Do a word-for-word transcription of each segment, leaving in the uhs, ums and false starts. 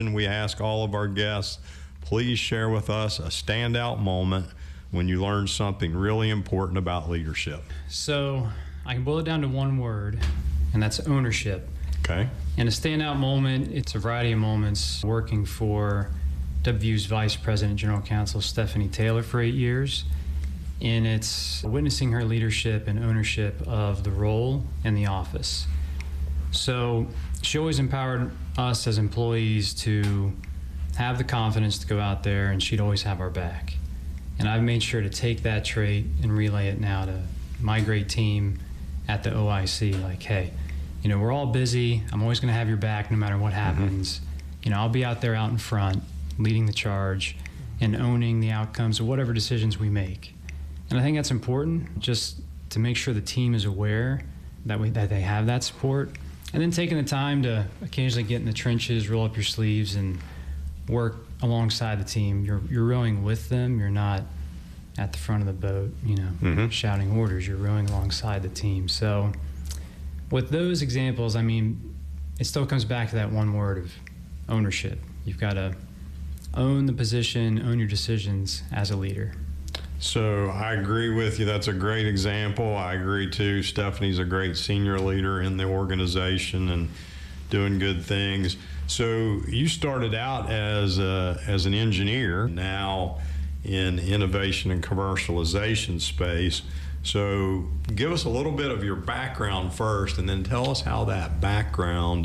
And we ask all of our guests, please share with us a standout moment when you learned something really important about leadership. So I can boil it down to one word, and that's ownership. Okay. And a standout moment, it's a variety of moments. Working for W V U's Vice President General Counsel Stephanie Taylor for eight years. And it's witnessing her leadership and ownership of the role and the office. So she always empowered us as employees to have the confidence to go out there, and she'd always have our back. And I've made sure to take that trait and relay it now to my great team at the O I C. Like, hey, you know, we're all busy. I'm always going to have your back no matter what happens. Mm-hmm. You know, I'll be out there out in front, leading the charge and owning the outcomes of whatever decisions we make. And I think that's important, just to make sure the team is aware that we, that they have that support. And then taking the time to occasionally get in the trenches, roll up your sleeves, and work alongside the team. You're you're rowing with them. You're not at the front of the boat, you know, mm-hmm. shouting orders. You're rowing alongside the team. So with those examples, I mean, it still comes back to that one word of ownership. You've got to own the position, own your decisions as a leader. So I agree with you. That's a great example. I agree too. Stephanie's a great senior leader in the organization and doing good things. So you started out as a, as an engineer, now in innovation and commercialization space. So give us a little bit of your background first, and then tell us how that background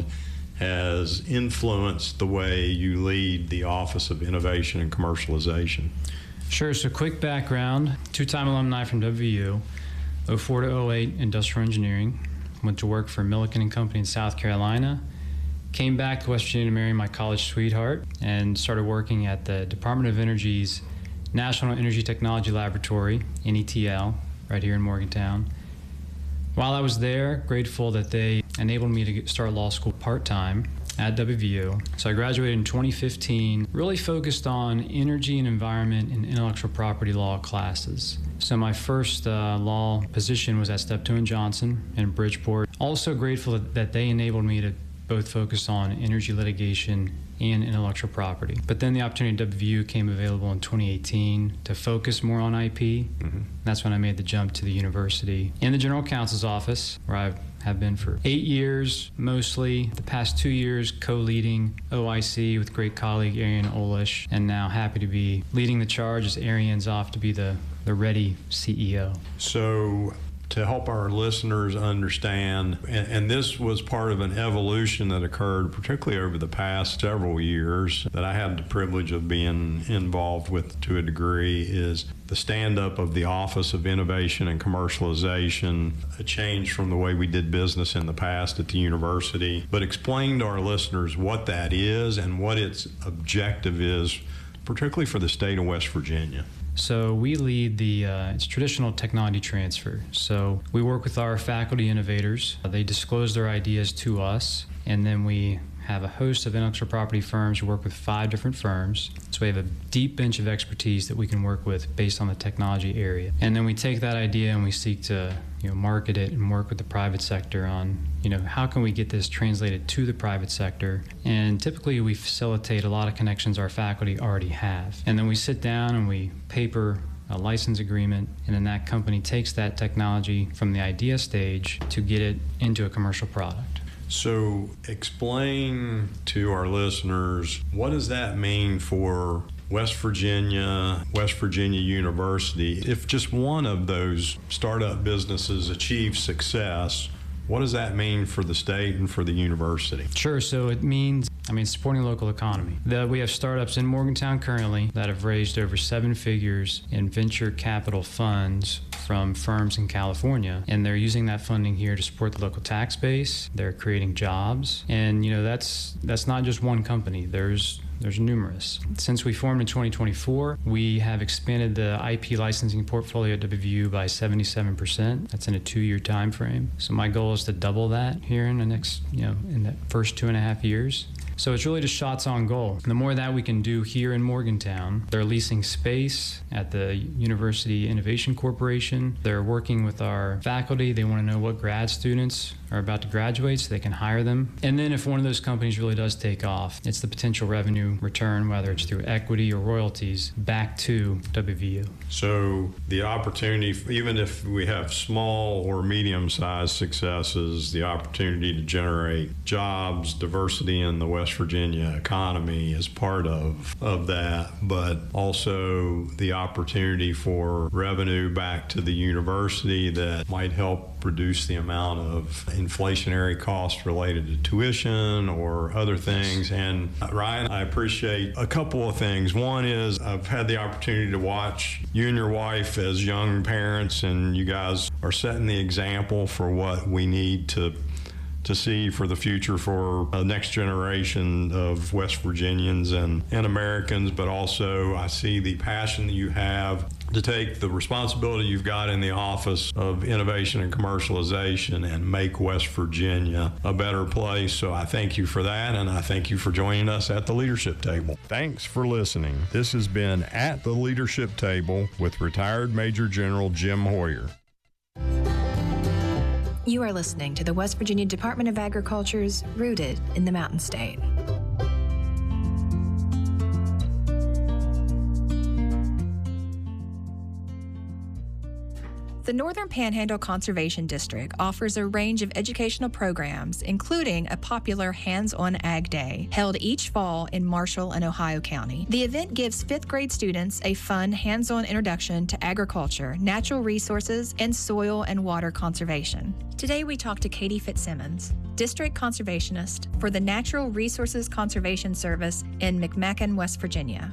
has influenced the way you lead the Office of Innovation and Commercialization. Sure. So quick background, two-time alumni from W V U, oh four to oh eight industrial engineering, went to work for Milliken and Company in South Carolina, came back to West Virginia to marry my college sweetheart, and started working at the Department of Energy's National Energy Technology Laboratory, N E T L, right here in Morgantown. While I was there, grateful that they enabled me to get, start law school part-time at W V U. So I graduated in twenty fifteen, really focused on energy and environment and intellectual property law classes. So my first uh, law position was at Steptoe and Johnson in Bridgeport. Also grateful that, that they enabled me to both focus on energy litigation and intellectual property. But then the opportunity at W V U came available in twenty eighteen to focus more on I P. Mm-hmm. That's when I made the jump to the university in the General Counsel's office, where I have been for eight years, mostly. The past two years co-leading O I C with great colleague Arian Olish, and now happy to be leading the charge as Arian's off to be the, the ready C E O. So to help our listeners understand, and, and this was part of an evolution that occurred particularly over the past several years that I had the privilege of being involved with to a degree, is the stand-up of the Office of Innovation and Commercialization, a change from the way we did business in the past at the university. But explain to our listeners what that is and what its objective is, particularly for the state of West Virginia. So we lead the, uh, it's traditional technology transfer. So we work with our faculty innovators. They disclose their ideas to us, and then we have a host of intellectual property firms. We work with five different firms. So we have a deep bench of expertise that we can work with based on the technology area. And then we take that idea and we seek to, you know, market it and work with the private sector on, you know, how can we get this translated to the private sector? And typically we facilitate a lot of connections our faculty already have. And then we sit down and we paper a license agreement, and then that company takes that technology from the idea stage to get it into a commercial product. So explain to our listeners, what does that mean for West Virginia, West Virginia University? If just one of those startup businesses achieves success, what does that mean for the state and for the university? Sure. So it means, I mean, supporting the local economy. The, we have startups in Morgantown currently that have raised over seven figures in venture capital funds from firms in California, and they're using that funding here to support the local tax base. They're creating jobs, and you know that's that's not just one company. There's There's numerous. Since we formed in twenty twenty-four, we have expanded the I P licensing portfolio at W V U by seventy-seven percent. That's in a two-year time frame. So my goal is to double that here in the next, you know, in the first two and a half years. So it's really just shots on goal. The more that we can do here in Morgantown, they're leasing space at the University Innovation Corporation. They're working with our faculty. They want to know what grad students are about to graduate so they can hire them. And then if one of those companies really does take off, it's the potential revenue return, whether it's through equity or royalties, back to W V U. So the opportunity, even if we have small or medium-sized successes, the opportunity to generate jobs, diversity in the West Virginia economy is part of, of that, but also the opportunity for revenue back to the university that might help reduce the amount of inflationary costs related to tuition or other things. And Ryan, I appreciate a couple of things. One is I've had the opportunity to watch you and your wife as young parents, and you guys are setting the example for what we need to to see for the future for the next generation of West Virginians and, and Americans, but also I see the passion that you have to take the responsibility you've got in the Office of Innovation and Commercialization and make West Virginia a better place. So I thank you for that, and I thank you for joining us at the Leadership Table. Thanks for listening. This has been At the Leadership Table with retired Major General Jim Hoyer. You are listening to the West Virginia Department of Agriculture's Rooted in the Mountain State. The Northern Panhandle Conservation District offers a range of educational programs, including a popular Hands-on Ag Day, held each fall in Marshall and Ohio County. The event gives fifth grade students a fun, hands-on introduction to agriculture, natural resources, and soil and water conservation. Today we talk to Katie Fitzsimmons, District Conservationist for the Natural Resources Conservation Service in McMacken, West Virginia.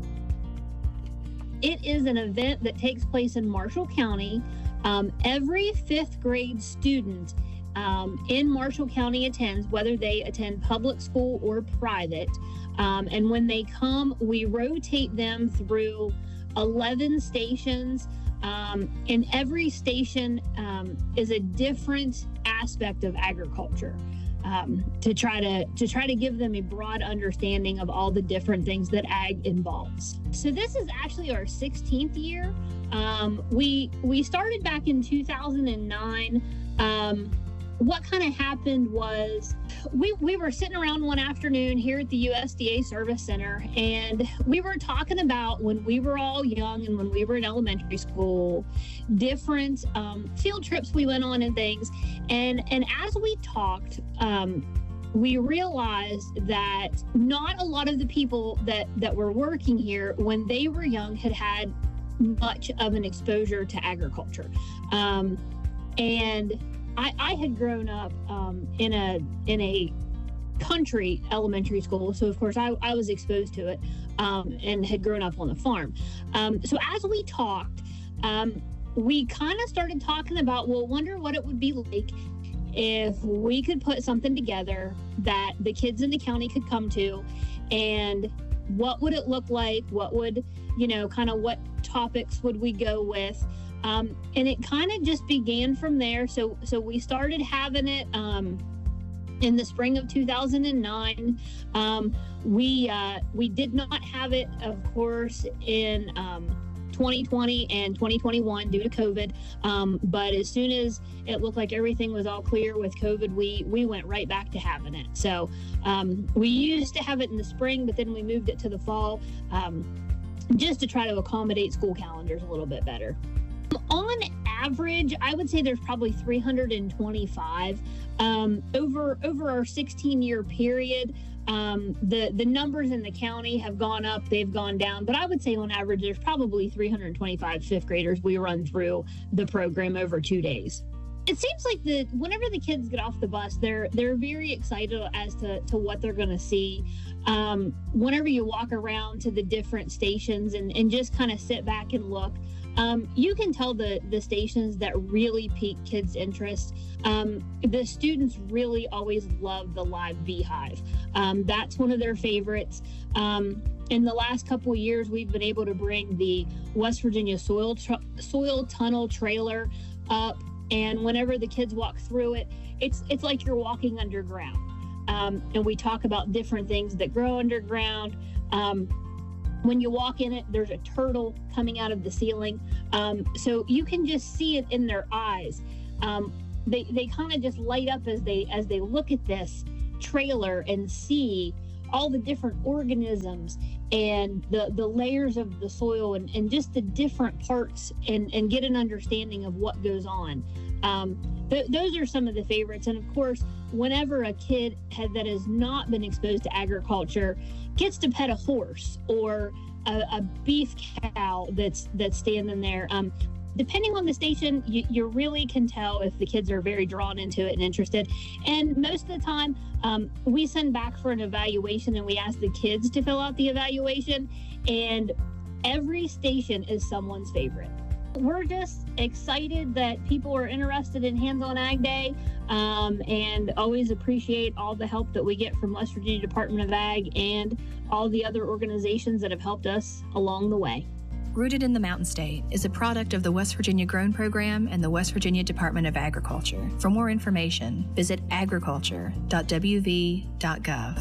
It is an event that takes place in Marshall County. Um, every fifth grade student um, in Marshall County attends, whether they attend public school or private. Um, and when they come, we rotate them through eleven stations. Um, and every station um, is a different aspect of agriculture. Um, to try to to try to give them a broad understanding of all the different things that ag involves. So this is actually our sixteenth year. Um, we we started back in two thousand nine. Um, what kind of happened was we we were sitting around one afternoon here at the U S D A Service Center, and we were talking about when we were all young and when we were in elementary school, different um, field trips we went on and things. And and as we talked, um, we realized that not a lot of the people that that were working here when they were young had had much of an exposure to agriculture, um, and I, I had grown up um, in a in a country elementary school, so of course I, I was exposed to it um, and had grown up on a farm. Um, so as we talked, um, we kind of started talking about, well, wonder what it would be like if we could put something together that the kids in the county could come to, and what would it look like? What would, you know, kind of what topics would we go with? Um, and it kind of just began from there. So, so we started having it um, in the spring of two thousand nine. Um, we uh, we did not have it, of course, in um, twenty twenty and twenty twenty-one due to COVID. Um, but as soon as it looked like everything was all clear with COVID, we we went right back to having it. So um, we used to have it in the spring, but then we moved it to the fall um, just to try to accommodate school calendars a little bit better. On average, I would say there's probably three hundred twenty-five um, over over our sixteen year period. Um, the the numbers in the county have gone up, they've gone down, but I would say on average there's probably three hundred twenty-five fifth graders we run through the program over two days. It seems like the whenever the kids get off the bus, they're they're very excited as to, to what they're going to see. Um, whenever you walk around to the different stations and, and just kind of sit back and look, Um, you can tell the, the stations that really pique kids' interest. Um, the students really always love the live beehive. Um, that's one of their favorites. Um, in the last couple of years, we've been able to bring the West Virginia soil tr- soil tunnel trailer up, and whenever the kids walk through it, it's it's like you're walking underground. Um, and we talk about different things that grow underground. Um, When you walk in it, there's a turtle coming out of the ceiling. Um, so you can just see it in their eyes. Um, they they kind of just light up as they as they look at this trailer and see all the different organisms and the the layers of the soil and, and just the different parts and and get an understanding of what goes on. Um, th- those are some of the favorites. And of course, whenever a kid had, that has not been exposed to agriculture gets to pet a horse or a, a beef cow that's that's standing there, um, depending on the station, you, you really can tell if the kids are very drawn into it and interested. And most of the time, um, we send back for an evaluation and we ask the kids to fill out the evaluation. And every station is someone's favorite. We're just excited that people are interested in Hands-On Ag Day, um, and always appreciate all the help that we get from West Virginia Department of Ag and all the other organizations that have helped us along the way. Rooted in the Mountain State is a product of the West Virginia Grown Program and the West Virginia Department of Agriculture. For more information, visit agriculture dot w v dot gov.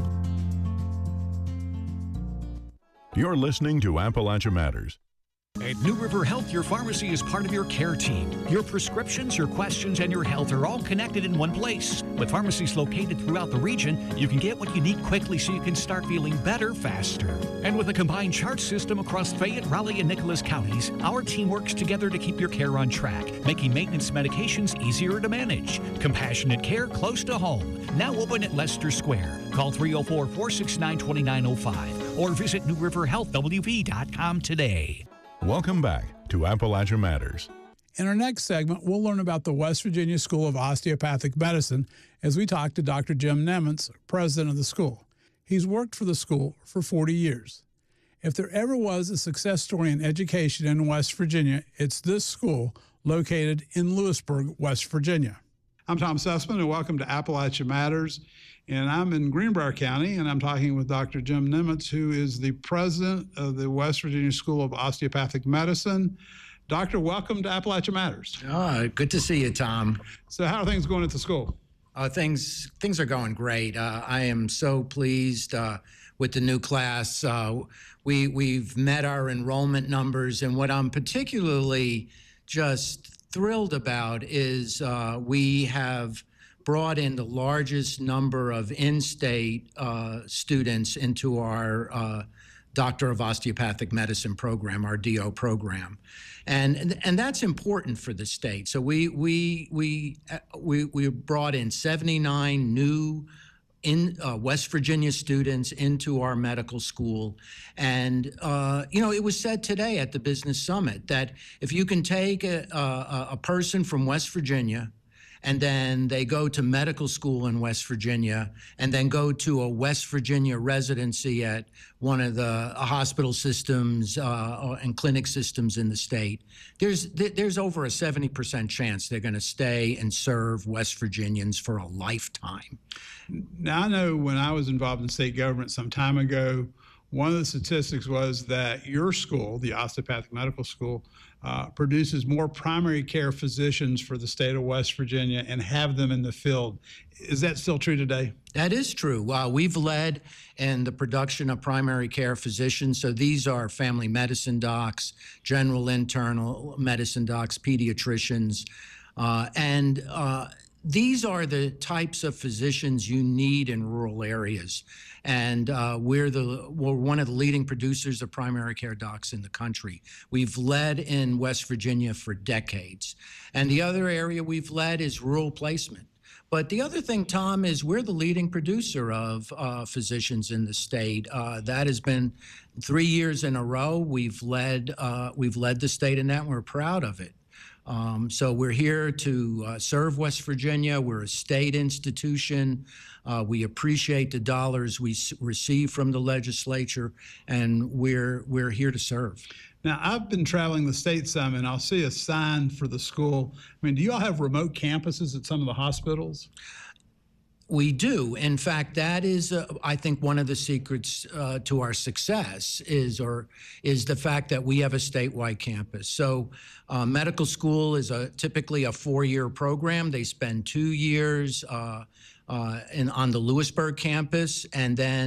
You're listening to Appalachia Matters. At New River Health, your pharmacy is part of your care team. Your prescriptions, your questions, and your health are all connected in one place. With pharmacies located throughout the region, you can get what you need quickly so you can start feeling better faster. And with a combined chart system across Fayette, Raleigh, and Nicholas counties, our team works together to keep your care on track, making maintenance medications easier to manage. Compassionate care close to home. Now open at Leicester Square. Call three oh four, four six nine, two nine oh five or visit new river health w v dot com today. Welcome back to Appalachia Matters. In our next segment, we'll learn about the West Virginia School of Osteopathic Medicine as we talk to Doctor Jim Nemitz, president of the school. He's worked for the school for forty years. If there ever was a success story in education in West Virginia, it's this school located in Lewisburg, West Virginia. I'm Tom Sussman, and welcome to Appalachia Matters. And I'm in Greenbrier County, and I'm talking with Doctor Jim Nemitz, who is the president of the West Virginia School of Osteopathic Medicine. Doctor, welcome to Appalachia Matters. Oh, good to see you, Tom. So how are things going at the school? Uh, things things are going great. Uh, I am so pleased uh, with the new class. Uh, we, we've met our enrollment numbers, and what I'm particularly just thrilled about is uh, we have brought in the largest number of in-state uh, students into our uh, Doctor of Osteopathic Medicine program, our D O program, and and that's important for the state. So we we we we we brought in seventy-nine new in uh, West Virginia students into our medical school, and uh, you know, it was said today at the Business Summit that if you can take a, a, a person from West Virginia, and then they go to medical school in West Virginia, and then go to a West Virginia residency at one of the hospital systems uh, and clinic systems in the state, there's there's over a seventy percent chance they're going to stay and serve West Virginians for a lifetime. Now, I know when I was involved in state government some time ago, one of the statistics was that your school, the Osteopathic Medical School, uh, produces more primary care physicians for the state of West Virginia and have them in the field. Is that still true today? That is true. Uh, we've led in the production of primary care physicians. So these are family medicine docs, general internal medicine docs, pediatricians, uh, and uh, these are the types of physicians you need in rural areas. And uh, we're, the, we're one of the leading producers of primary care docs in the country. We've led in West Virginia for decades. And the other area we've led is rural placement. But the other thing, Tom, is we're the leading producer of uh, physicians in the state. Uh, that has been three years in a row. We've led, uh, we've led the state in that, and we're proud of it. Um, so we're here to uh, serve West Virginia. We're a state institution. Uh, we appreciate the dollars we s- receive from the legislature, and we're we're here to serve. Now, I've been traveling the state some, and I'll see a sign for the school. I mean, do you all have remote campuses at some of the hospitals? We do. In fact, that is, uh, I think, one of the secrets uh, to our success is, or is the fact that we have a statewide campus. So, uh, medical school is a typically a four-year program. They spend two years uh, uh, in on the Lewisburg campus, and then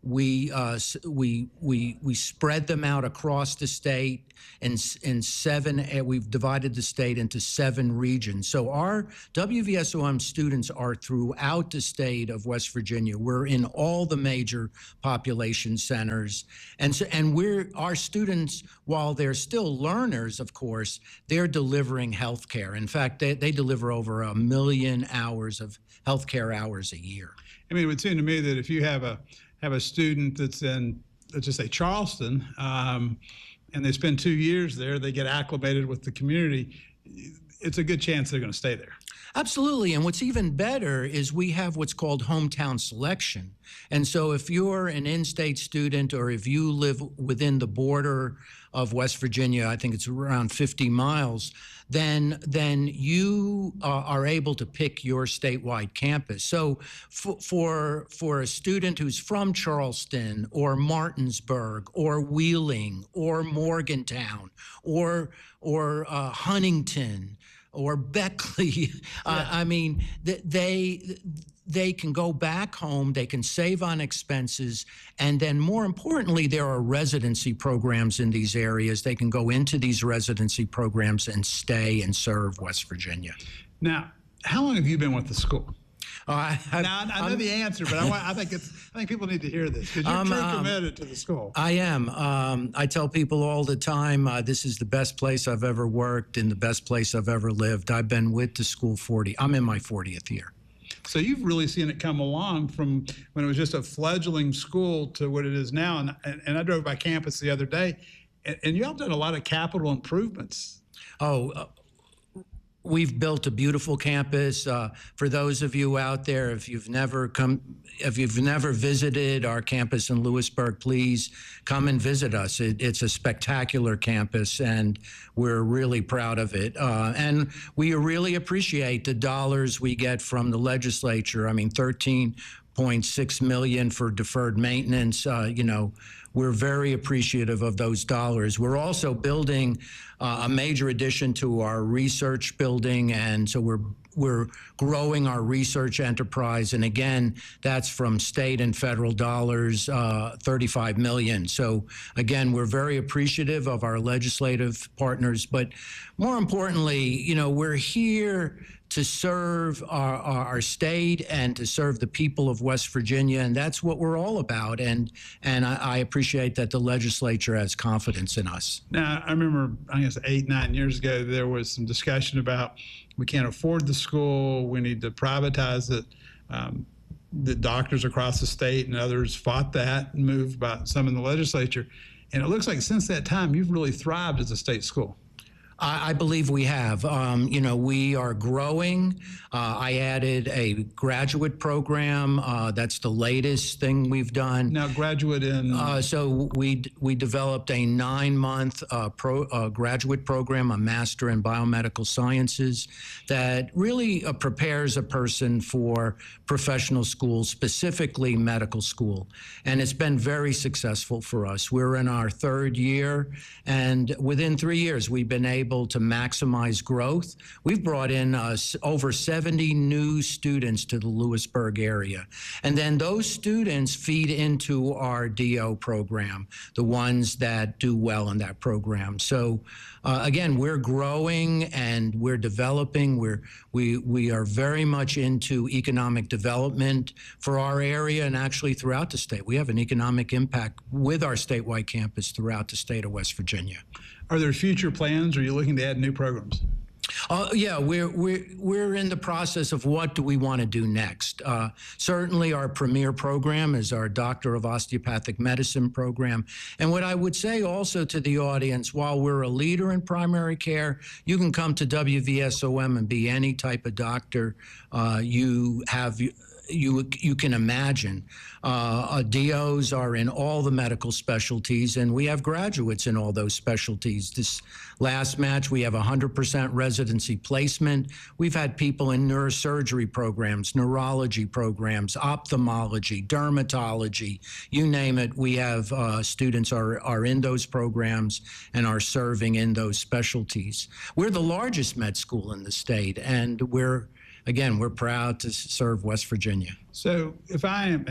We uh, s- we we we spread them out across the state in s- in seven. uh, We've divided the state into seven regions. So our W V S O M students are throughout the state of West Virginia. We're in all the major population centers, and so and we're our students, while they're still learners, of course, they're delivering health care. In fact, they, they deliver over a million hours of healthcare hours a year. I mean, it would seem to me that if you have a have a student that's in, let's just say Charleston, um, and they spend two years there, they get acclimated with the community, it's a good chance they're going to stay there. Absolutely. And what's even better is we have what's called hometown selection. And so if you're an in-state student or if you live within the border of West Virginia, I think it's around fifty miles, then then you uh, are able to pick your statewide campus. So for, for for a student who's from Charleston or Martinsburg or Wheeling or Morgantown or or uh, Huntington or Beckley, uh, I mean, th- they they can go back home, they can save on expenses, and then more importantly, there are residency programs in these areas. They can go into these residency programs and stay and serve West Virginia. Now, how long have you been with the school? Uh, I, I, Now, I know I'm- the answer, but I, want, I think it's I think people need to hear this because you're Um, true um, committed to the school. I am. Um, I tell people all the time, uh, this is the best place I've ever worked and the best place I've ever lived. I've been with the school forty. I'm in my fortieth year. So you've really seen it come along from when it was just a fledgling school to what it is now. And and, and I drove by campus the other day, and, and y'all done a lot of capital improvements. Oh, uh, we've built a beautiful campus. Uh, for those of you out there, if you've never come, if you've never visited our campus in Lewisburg, please come and visit us. It, it's a spectacular campus, and we're really proud of it. Uh, and we really appreciate the dollars we get from the legislature. I mean, thirteen point six million dollars for deferred maintenance. Uh, you know, we're very appreciative of those dollars. We're also building uh, a major addition to our research building, and so we're we're growing our research enterprise. And again, that's from state and federal dollars, uh, thirty-five million dollars. So again, we're very appreciative of our legislative partners, but more importantly, you know, we're here to serve our, our, our state and to serve the people of West Virginia, and that's what we're all about. And and I, I appreciate that the legislature has confidence in us. Now, I remember, I guess, eight, nine years ago, there was some discussion about we can't afford the school, we need to privatize it. Um, the doctors across the state and others fought that and moved by some in the legislature. And it looks like since that time, you've really thrived as a state school. I I believe we have. Um, you know, we are growing. Uh, I added a graduate program. Uh, that's the latest thing we've done. Now, graduate in. Uh, so we we developed a nine-month uh, pro, uh, graduate program, a master in biomedical sciences, that really uh, prepares a person for professional school, specifically medical school. And it's been very successful for us. We're in our third year, and within three years, we've been able to maximize growth. We've brought in uh, s- over seventy new students to the Lewisburg area. And then those students feed into our D O program, the ones that do well in that program. So uh, again, we're growing and we're developing. We're, we, we are very much into economic development for our area and actually throughout the state. We have an economic impact with our statewide campus throughout the state of West Virginia. Are there future plans? Or are you looking to add new programs? Uh, yeah, we're we're we're in the process of what do we want to do next. Uh, certainly, our premier program is our Doctor of Osteopathic Medicine program. And what I would say also to the audience, while we're a leader in primary care, you can come to W V S O M and be any type of doctor uh, you have. You you can imagine. Uh, D Os are in all the medical specialties, and we have graduates in all those specialties. This last match, we have one hundred percent residency placement. We've had people in neurosurgery programs, neurology programs, ophthalmology, dermatology, you name it. We have uh, students are, are in those programs and are serving in those specialties. We're the largest med school in the state, and we're Again, we're proud to serve West Virginia. So if I am, and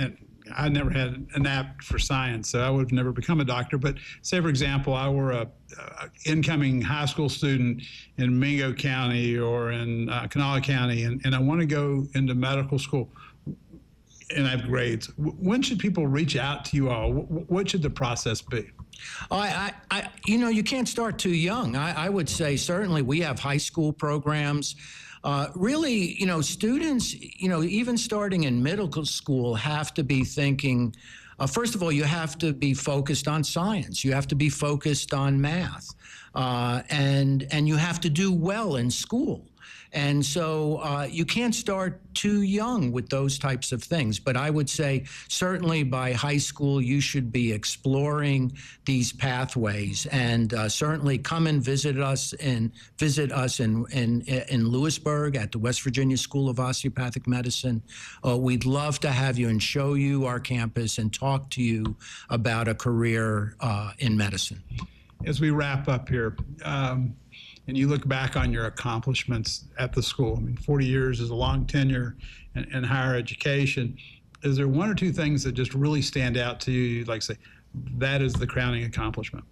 I never had an apt for science, so I would have never become a doctor. But say, for example, I were a, a incoming high school student in Mingo County or in uh, Kanawha County, and, and I want to go into medical school, and I have grades. When should people reach out to you all? What should the process be? I, I, I you know, you can't start too young. I, I would say certainly we have high school programs. Uh, really, you know, students, you know, even starting in middle school have to be thinking, uh, first of all, you have to be focused on science. You have to be focused on math. Uh, and, and you have to do well in school. And so uh, you can't start too young with those types of things. But I would say certainly by high school, you should be exploring these pathways, and uh, certainly come and visit us and visit us in, in, in Lewisburg at the West Virginia School of Osteopathic Medicine. Uh, we'd love to have you and show you our campus and talk to you about a career uh, in medicine. As we wrap up here, um, and you look back on your accomplishments at the school, I mean, forty years is a long tenure in, in higher education. Is there one or two things that just really stand out to you? You'd like to say, that is the crowning accomplishment?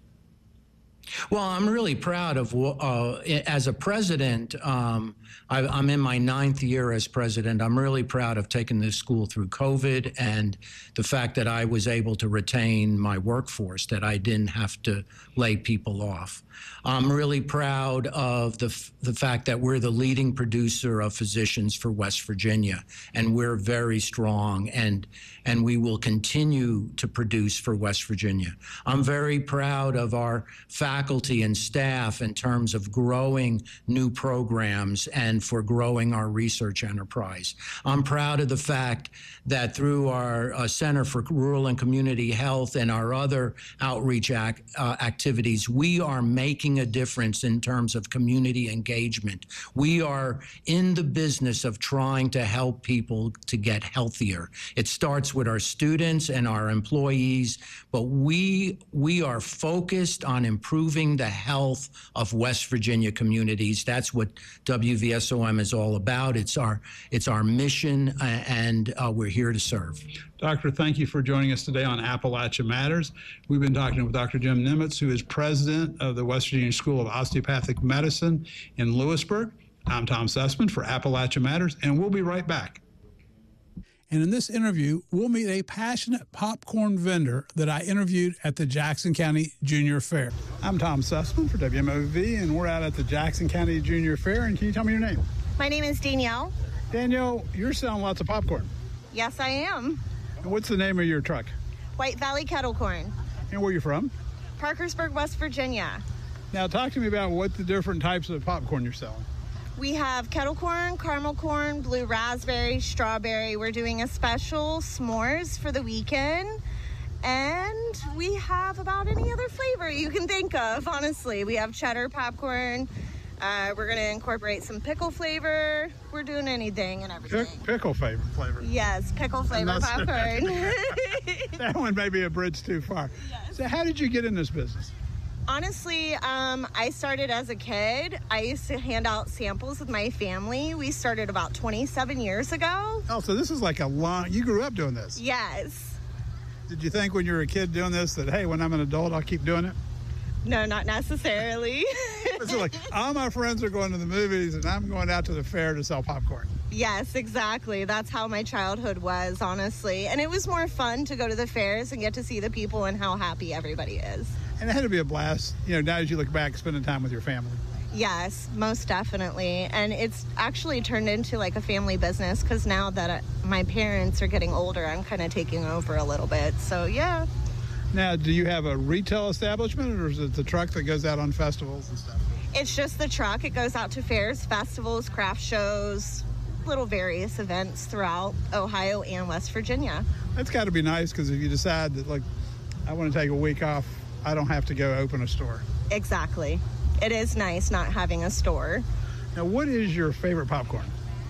Well, I'm really proud of, uh, as a president, um, I, I'm in my ninth year as president. I'm really proud of taking this school through COVID and the fact that I was able to retain my workforce, that I didn't have to lay people off. I'm really proud of the, the fact that we're the leading producer of physicians for West Virginia, and we're very strong, and, and we will continue to produce for West Virginia. I'm very proud of our faculty and staff in terms of growing new programs and for growing our research enterprise. I'm proud of the fact that through our uh, Center for Rural and Community Health and our other outreach ac uh, activities, we are making a difference in terms of community engagement. We are in the business of trying to help people to get healthier. It starts with our students and our employees, but we, we are focused on improving the health of West Virginia communities. That's what W V S O M is all about. It's our, it's our mission, uh, and uh, we're here to serve. Doctor, thank you for joining us today on Appalachia Matters. We've been talking with Doctor Jim Nemitz, who is president of the West Virginia School of Osteopathic Medicine in Lewisburg. I'm Tom Sussman for Appalachia Matters, and we'll be right back. And in this interview, we'll meet a passionate popcorn vendor that I interviewed at the Jackson County Junior Fair. I'm Tom Sussman for W M O V, and we're out at the Jackson County Junior Fair. And can you tell me your name? My name is Danielle. Danielle, you're selling lots of popcorn. Yes, I am. And what's the name of your truck? White Valley Kettle Corn. And where are you from? Parkersburg, West Virginia. Now, talk to me about what the different types of popcorn you're selling. We have kettle corn, caramel corn, blue raspberry, strawberry. We're doing a special s'mores for the weekend. And we have about any other flavor you can think of, honestly. We have cheddar popcorn. Uh, we're going to incorporate some pickle flavor. We're doing anything and everything. Pick, pickle flavor, flavor. Yes, pickle flavor popcorn. That one may be a bridge too far. Yes. So how did you get in this business? Honestly, um, I started as a kid. I used to hand out samples with my family. We started about twenty-seven years ago. Oh, so this is like a long, you grew up doing this? Yes. Did you think when you were a kid doing this that, hey, when I'm an adult, I'll keep doing it? No, not necessarily. It's like, all my friends are going to the movies and I'm going out to the fair to sell popcorn. Yes, exactly. That's how my childhood was, honestly. And it was more fun to go to the fairs and get to see the people and how happy everybody is. And it had to be a blast, you know, now as you look back, spending time with your family. Yes, most definitely. And it's actually turned into like a family business because now that my parents are getting older, I'm kind of taking over a little bit. So, yeah. Now, do you have a retail establishment, or is it the truck that goes out on festivals and stuff? It's just the truck. It goes out to fairs, festivals, craft shows, little various events throughout Ohio and West Virginia. That's got to be nice, because if you decide that, like, I want to take a week off, I don't have to go open a store. Exactly. It is nice not having a store. Now, what is your favorite popcorn?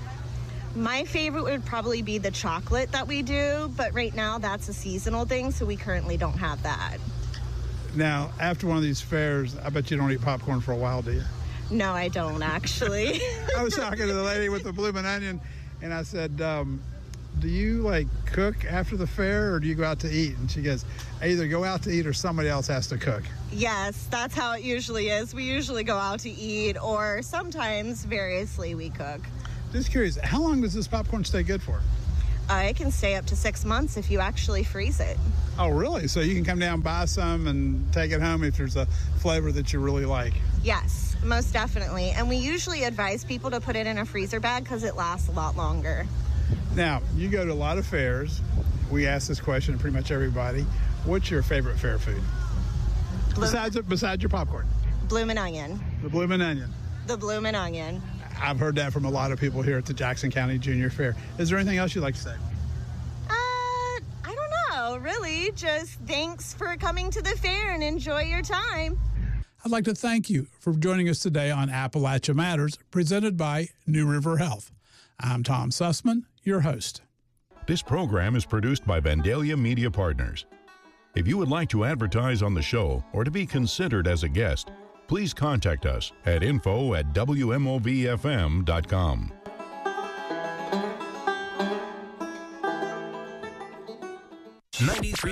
My favorite would probably be the chocolate that we do, but right now that's a seasonal thing, so we currently don't have that. Now, after one of these fairs, I bet you don't eat popcorn for a while, do you? No, I don't, actually. I was talking to the lady with the blooming onion, and I said, um, do you like cook after the fair, or do you go out to eat? And she goes, I either go out to eat or somebody else has to cook. Yes, that's how it usually is. We usually go out to eat, or sometimes variously we cook. Just curious, how long does this popcorn stay good for? Uh, it can stay up to six months if you actually freeze it. Oh, really? So you can come down, buy some, and take it home if there's a flavor that you really like? Yes, most definitely. And we usually advise people to put it in a freezer bag because it lasts a lot longer. Now, you go to a lot of fairs. We ask this question to pretty much everybody. What's your favorite fair food? Bloom- besides, besides your popcorn? Bloomin' onion. The bloomin' onion. The bloomin' onion. I've heard that from a lot of people here at the Jackson County Junior Fair. Is there anything else you'd like to say? Uh, I don't know, really. Just thanks for coming to the fair and enjoy your time. I'd like to thank you for joining us today on Appalachia Matters, presented by New River Health. I'm Tom Sussman, your host. This program is produced by Vandalia Media Partners. If you would like to advertise on the show or to be considered as a guest, please contact us at info at W M O V F M dot com. ninety-three